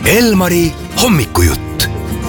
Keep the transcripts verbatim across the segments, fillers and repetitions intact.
Elmari hommikujutt.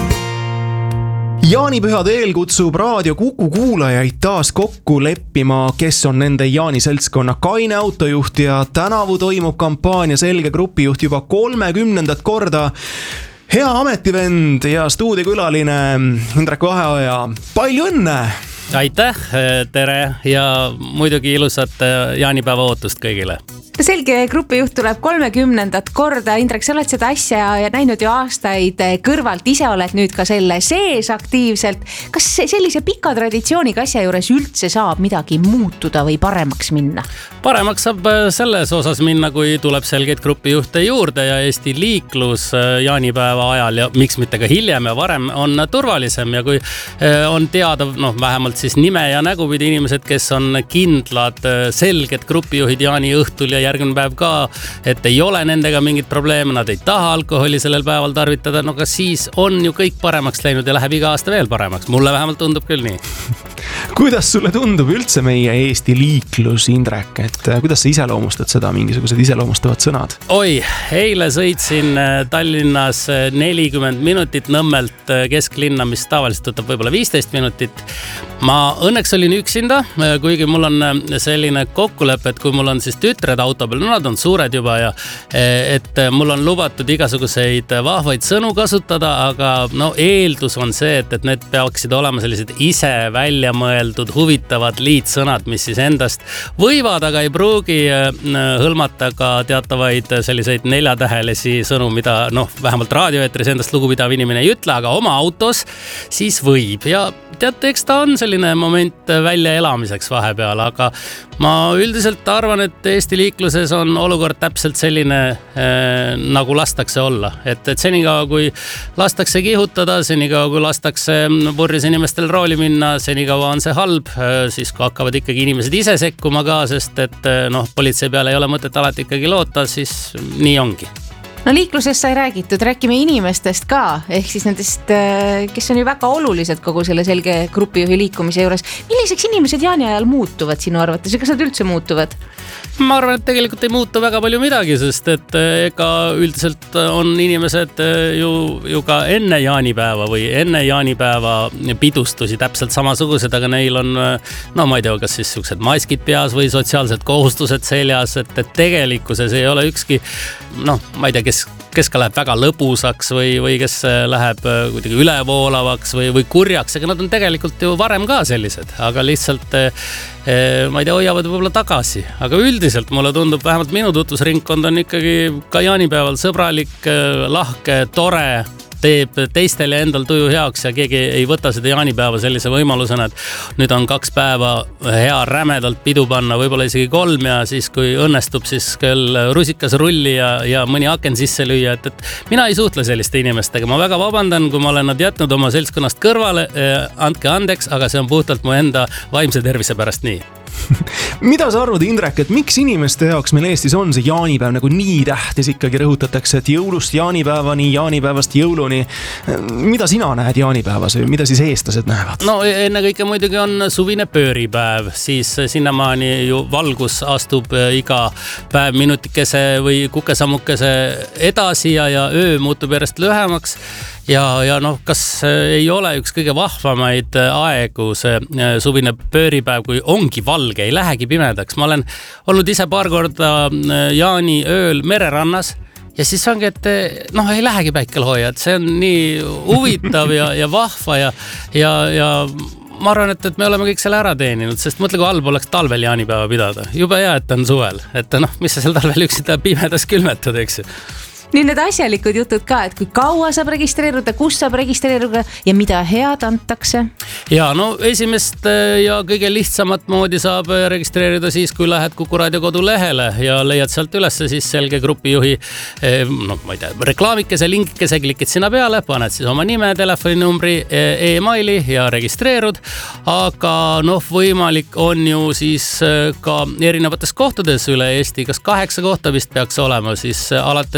Jaanipühade eel kutsub raadio Kuku kuulajaid taas kokku leppima, kes on nende Jaani seltskonna kaine autojuht ja tänavu toimub kampaania Selge grupijuht juba kolmekümnendat korda. Hea ametivend ja stuudiokülaline Indrek Vaheoja, palju õnne! Aitäh, tere ja muidugi ilusat jaanipäeva ootust kõigile. Selge grupijuht tuleb kolmekümnendat korda. Indrek, sa oled seda asja näinud ju aastaid kõrvalt, ise oled nüüd ka selle sees aktiivselt. Kas sellise pika traditsiooniga asja juures üldse saab midagi muutuda või paremaks minna? Paremaks saab selles osas minna, kui tuleb selgeid grupijuhte juurde ja Eesti liiklus jaanipäeva ajal ja miks mitte ka hiljem ja varem on turvalisem ja kui on teada, noh, vähemalt siis nime ja nägupidi inimesed, kes on kindlad selged grupijuhid jaani õhtul ja järgmine päev ka, et ei ole nendega mingit probleeme, nad ei taha alkoholi sellel päeval tarvitada, no ka siis on ju kõik paremaks läinud ja läheb iga aasta veel paremaks. Mulle vähemalt tundub küll nii. Kuidas sulle tundub üldse meie Eesti liiklus, Indrek, et kuidas sa iseloomustad seda, mingisugused iseloomustavad sõnad? Oi, eile sõitsin Tallinnas nelikümmend minutit Nõmmelt kesklinna, mis tavaliselt võtab võib-olla viisteist minutit. Ma õnneks olin üksinda, kuigi mul on selline kokkulepe, et kui mul on siis tütred auto peal, no nad on suured juba ja et mul on lubatud igasuguseid vahvaid sõnu kasutada, aga no eeldus on see, et, et need peaksid olema sellised ise välja mõeldud huvitavad liitsõnad, mis siis endast võivad, aga ei pruugi hõlmata ka teatavaid selliseid neljatähelisi sõnu, mida noh, vähemalt raadioeetris endast lugupidav inimene ei ütle, aga oma autos siis võib ja teate, eks ta on selline moment välja elamiseks vahepeal, aga ma üldiselt arvan, et Eesti liikluses on olukord täpselt selline eh, nagu lastakse olla. Et, et senikaua kui lastakse kihutada, senikaua kui lastakse purjus inimestel rooli minna, senikaua on see halb, siis kui hakkavad ikkagi inimesed ise sekkuma ka, sest et noh, politsei peale ei ole mõtet alati ikkagi loota, siis nii ongi. No liiklusest sai räägitud, räägime inimestest ka, ehk siis nendest, kes on ju väga olulised kogu selle selge grupijuhi liikumise juures. Milliseks inimesed jaani ajal muutuvad sinu arvates ja kas nad üldse muutuvad? Ma arvan, et tegelikult ei muutu väga palju midagi, sest et ega üldiselt on inimesed ju, ju ka enne jaanipäeva või enne jaanipäeva pidustusi täpselt samasugused, aga neil on, no ma ei tea, kas siis siuksed maskid peas või sotsiaalsed kohustused seljas, et, et tegelikkuses ei ole ükski, noh, ma ei tea, kes kes ka läheb väga lõbusaks või, või kes läheb kuidagi ülevoolavaks või, või kurjaks, aga nad on tegelikult ju varem ka sellised, aga lihtsalt ma ei tea, hoiavad võib-olla tagasi, aga üldiselt mulle tundub, vähemalt minu tutvusringkond on ikkagi ka jaanipäeval sõbralik, lahke, tore, teeb teistel ja endal tuju heaks ja keegi ei võta seda jaanipäeva sellise võimalusena, et nüüd on kaks päeva hea rämedalt pidu panna, võib-olla isegi kolm ja siis kui õnnestub siis küll rusikas rulli ja, ja mõni aken sisse lüüa, et, et mina ei suhtle selliste inimestega, ma väga vabandan, kui ma olen nad jätnud oma seltskonnast kõrvale, eh, andke andeks, aga see on puhtalt mu enda vaimse tervise pärast nii. Mida sa arvad, Indrek, et miks inimeste jaoks meil Eestis on see jaanipäev nagu nii tähtis, ikkagi rõhutatakse, et jõulust jaanipäevani, jaanipäevast jõuluni. Mida sina näed jaanipäevas või mida siis eestlased näevad? No enne kõike muidugi on suvine pööripäev, siis sinnamaani ju valgus astub iga päev minutikese või kukesammukese edasi ja, ja öö muutub järjest lühemaks. Ja, ja noh, kas ei ole üks kõige vahvamaid aegu see suvine pööripäev, kui ongi valge, ei lähegi pimedaks. Ma olen olnud ise paar korda jaani ööl mererannas ja siis ongi, et noh, ei lähegi päikel hoia, et see on nii huvitav ja, ja vahva ja, ja, ja ma arvan, et, et me oleme kõik selle ära teeninud, sest mõtle, kui halb oleks talvel jaanipäeva pidada. Jube hea, et on suvel, et noh, mis sa seal talvel üksida pimedas külmetad, eks ju. Nii need asjalikud jutud ka, et kui kaua saab registreeruda, kus saab registreeruda ja mida head antakse? Ja no esimest ja kõige lihtsamat moodi saab registreerida siis, kui lähed Kuku Raadio kodulehele ja leiad sealt üles siis selge grupijuhi, no ma ei tea, reklaamikese, linkikese, klikid sinna peale, paned siis oma nime, telefoninumbri, e-maili ja registreerud, aga noh, võimalik on ju siis ka erinevates kohtades üle Eesti, kas kaheksa kohta vist peaks olema siis alates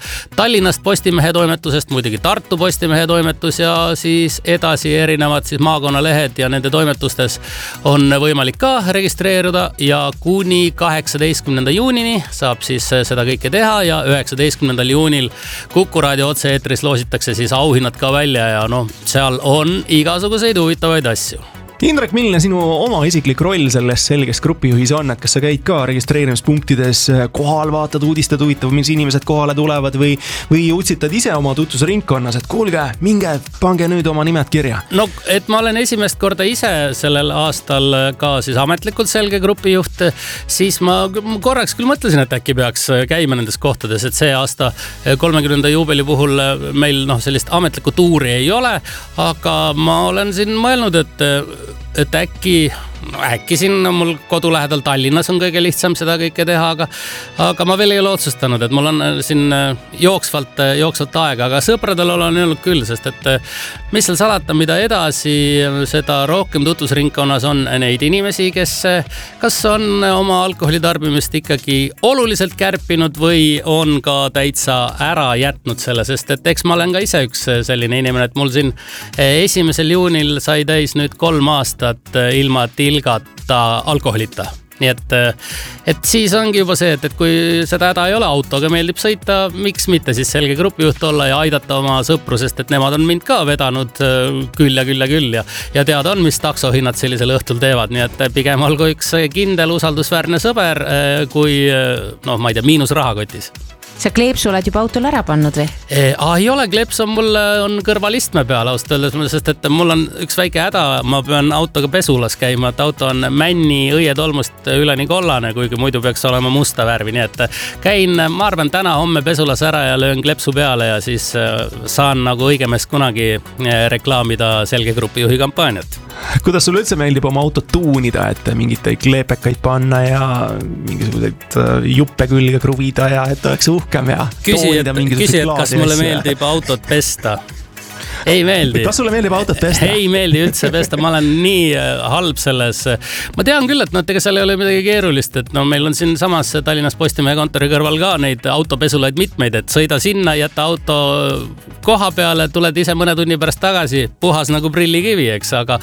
Tallinnast Postimehe toimetusest, muidugi Tartu Postimehe toimetus ja siis edasi erinevad siis maakonnalehed ja nende toimetustes on võimalik ka registreeruda ja kuni kaheksateistkümnenda juunini saab siis seda kõike teha ja üheksateistkümnendal juunil Kuku raadio otse-eetris loositakse siis auhinnad ka välja ja noh, seal on igasuguseid huvitavaid asju. Indrek, milline sinu oma isiklik roll selles selges grupijuhis on, et kas sa käid ka registreerimispunktides kohal, vaatad uudisted, huvitav, mis inimesed kohale tulevad või, või utsitad ise oma tutvusringkonnas, et kuulge, minge, pange nüüd oma nimed kirja? No, et ma olen esimest korda ise sellel aastal ka siis ametlikult selge grupijuht, siis ma korraks küll mõtlesin, et äkki peaks käima nendes kohtades, et see aasta kolmekümnenda juubeli puhul meil noh, sellist ametlikku tuuri ei ole, aga ma olen siin mõelnud, et et äkki, no äkki siin mul kodu lähedal Tallinnas on kõige lihtsam seda kõike teha, aga, aga ma veel ei ole otsustanud, et mul on siin jooksvalt, jooksvalt aega, aga sõpradel olen öelnud küll, sest et mis seal salata, mida edasi, seda rohkem tutvusringkonnas on neid inimesi, kes kas on oma alkoholitarbimist ikkagi oluliselt kärpinud või on ka täitsa ära jätnud selle, sest et eks ma olen ka ise üks selline inimene, et mul siin esimesel juunil sai täis nüüd kolm aastat ilma tilgata alkoholita. Nii et, et siis ongi juba see, et, et kui seda häda ei ole, autoga meeldib sõita, miks mitte siis selge grupijuht olla ja aidata oma sõpru, sest et nemad on mind ka vedanud küll ja küll ja küll ja, ja teada on, mis taksohinnad sellisel õhtul teevad, nii et pigem olgu üks kindel usaldusväärne sõber kui, noh, ma ei tea, miinus rahakotis. Sa kleepsu oled juba autol ära pannud või? E, ah, ei ole, kleeps on mul on kõrvalistme peal ausalt öeldes, sest et mul on üks väike häda, ma pean autoga pesulas käima, et auto on männi õietolmust üleni kollane, kuigi muidu peaks olema musta värvi, nii et käin, ma arvan, täna homme pesulas ära ja löön klepsu peale ja siis saan nagu õigemees kunagi reklaamida selge grupijuhi kampaaniat. Kuidas sulle üldse meeldib oma autot tuunida, et mingite kleepekaid panna ja mingisuguseid juppe külge kruvida ja et oleks uhkem ja küsi, toonida mingisugused klaasi? Küsi, et kas mulle meeldib autot pesta? Ei meeldi. Kas sulle meeldib autot pesta? Ei meeldi üldse pesta, ma olen nii halb selles. Ma tean küll, et no, ega seal ei ole midagi keerulist, et no meil on siin samas Tallinnas Postimehe kontori kõrval ka neid autopesulaid mitmeid, et sõida sinna, jätta auto koha peale, tuled ise mõne tunni pärast tagasi, puhas nagu prillikivi, eks, aga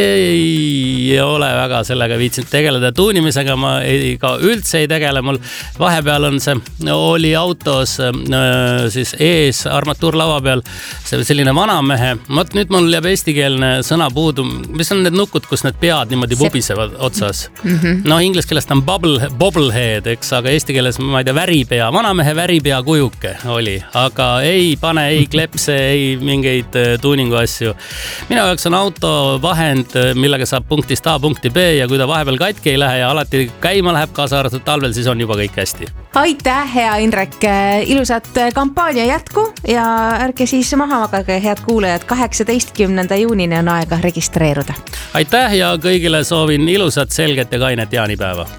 ei ole väga sellega viitsinud tegeleda. Tuunimisega ma ei, ka üldse ei tegele, mul vahepeal on see, oli autos siis ees armatuurlava peal see selline vana mehe. Mõt, nüüd mul jääb eestikeelne sõna puudu. Mis on need nukud, kus need pead niimoodi vubisevad otsas? Mm-hmm. No ingles keeles on bubble, bobblehead, eks, aga eesti keeles, ma ei tea, väripea. Vanamehe väripea kujuke oli, aga ei pane, ei klepse, ei mingeid tuuningu asju. Minu jaoks on auto vahend, millega saab punktist A punkti B ja kui ta vahepeal katki ei lähe ja alati käima läheb kaasa arvatud talvel, siis on juba kõik hästi. Aitäh, hea Indrek, ilusat kampaania jätku ja ärge siis maha magage, head kuulajad, kaheksateistkümnenda juunini on aega registreeruda. Aitäh ja kõigile soovin ilusat, selget ja kainet jaanipäeva.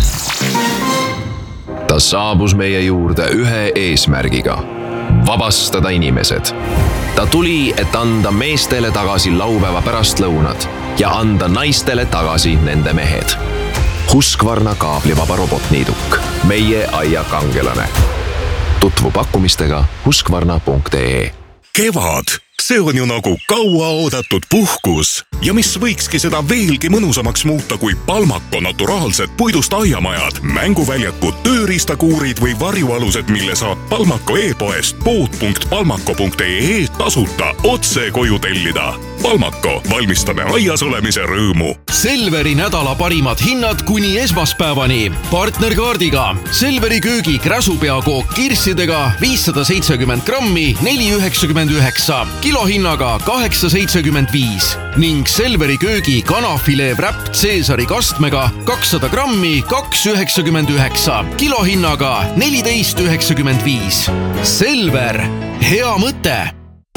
Ta saabus meie juurde ühe eesmärgiga. Vabastada inimesed. Ta tuli, et anda meestele tagasi laupäeva pärastlõunad ja anda naistele tagasi nende mehed. Husqvarna kaablivaba robotniiduk. Meie aia kangelane. Tutvu pakkumistega husqvarna punkt ee. Kevad, see on ju nagu kaua oodatud puhkus ja mis võikski seda veelgi mõnusamaks muuta kui Palmako naturaalsed puidust aiamajad, mänguväljakud, tööriistakuurid või varjualused, mille saab Palmako e-poest pood punkt palmako punkt ee tasuta otse koju tellida. Palmako, valmistame aias olemise rõõmu. Selveri nädala parimad hinnad kuni esmaspäevani. Partnerkaardiga Selveri köögi kräsupeakook kirssidega viissada seitsekümmend grammi neli üheksakümmend üheksa, kilohinnaga kaheksa seitsekümmend viis ning Selveri köögi kanafilee wrap Caesari kastmega kakssada grammi kaks üheksakümmend üheksa, kilohinnaga neliteist üheksakümmend viis. Selver, hea mõte!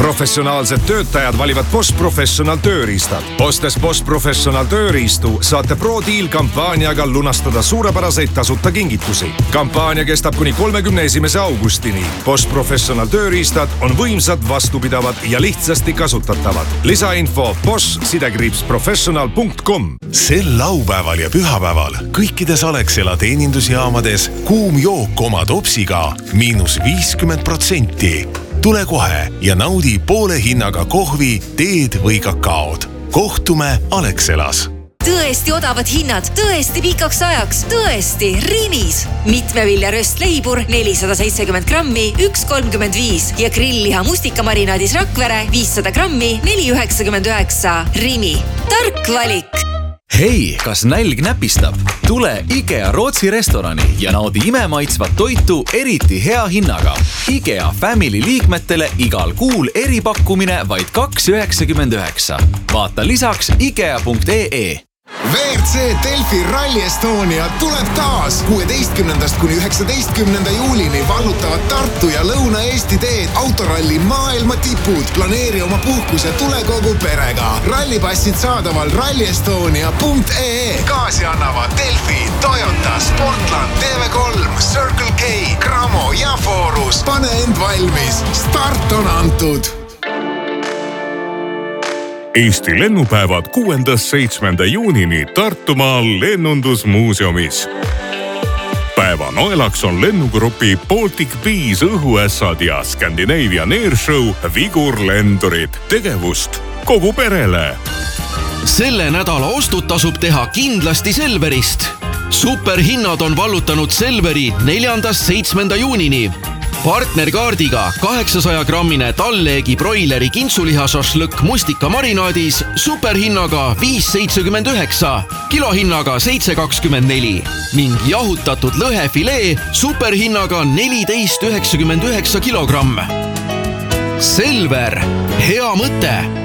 professionaalsed töötajad valivad Bosch Professional tööriistad. Ostes Bosch Professional tööriistu saate Pro Deal kampaaniaga lunastada suurepäraseid tasuta kingitusi. Kampaania kestab kuni kolmekümne esimese augustini. Bosch Professional tööriistad on võimsad, vastupidavad ja lihtsasti kasutatavad. Lisainfo bosch sidekriips professional punkt com. Sel laupäeval ja pühapäeval kõikides Alexela teenindusjaamades kuum jook oma topsiga miinus viiskümmend protsenti. Tule kohe ja naudi poole hinnaga kohvi, teed või kakaod. Kohtume Alexelas. Tõesti odavad hinnad, tõesti pikaks ajaks, tõesti Rimis. Mitmevilja röstleibur nelisada seitsekümmend grammi, üks kolmkümmend viis ja grillliha mustikamarinaadis Rakvere viissada grammi, neli üheksakümmend üheksa. Rimi. Tark valik. Hei, kas nälg näpistab? Tule IKEA Rootsi restorani ja naudi imemaitsvat toitu eriti hea hinnaga. IKEA Family liikmetele igal kuul eripakkumine vaid kaks üheksakümmend üheksa. Vaata lisaks ikea punkt ee. V R C Delfi Rally Estonia tuleb taas. kuueteistkümnendast kuni üheksateistkümnenda juulini vallutavad Tartu ja Lõuna-Eesti teed autoralli maailma tipud. Planeeri oma puhkuse tule kogu perega. Rallipassid saadaval rally estonia punkt ee. Kaasi annavad Delfi, Toyota, Sportland, T V kolm, Circle K, Gramo ja Forus. Pane end valmis. Start on antud. Eesti lennupäevad kuuendast seitsmenda juunini Tartumaal lennundusmuuseumis. Päeva noelaks on lennugrupi Baltic Bees õhuässad ja Scandinavian Airshow vigurlendurid. Tegevust kogu perele. Selle nädala ostud tasub teha kindlasti Selverist. Superhinnad on vallutanud Selveri neljandast seitsmenda juunini. Partnerkaardiga kaheksasaja grammine talleegi broileri kintsuliha šašlõkk mustika marinaadis superhinnaga viis seitsekümmend üheksa, kilohinnaga seitse kakskümmend neli ning jahutatud lõhefilee superhinnaga neliteist üheksakümmend üheksa kilogramm. Selver, hea mõte!